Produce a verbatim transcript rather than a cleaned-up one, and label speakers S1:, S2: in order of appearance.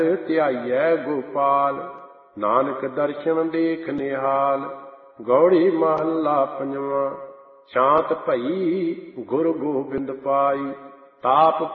S1: ਧਿਆਈਐ ਗੋਪਾਲ, ਨਾਨਕ ਦਰਸ਼ਨ ਦੇਖ ਨਿਹਾਲ। ਗੌੜੀ ਮਹੱਲਾ ਪੰਜਵਾਂ। ਸ਼ਾਂਤ ਭਈ ਗੁਰ ਗੋਬਿੰਦ ਪਾਈ, ਤਾਪ